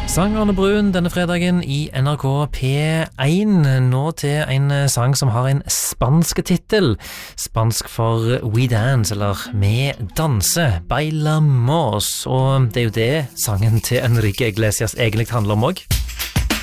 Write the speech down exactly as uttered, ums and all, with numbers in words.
Sang Arne Brun denne fredagen i N R K P én, nå til en sang som har en spansk titel. Spansk for We Dance, eller Vi danser, Bailamos, og det er jo det sangen til Enrique Iglesias egentlig handler om også.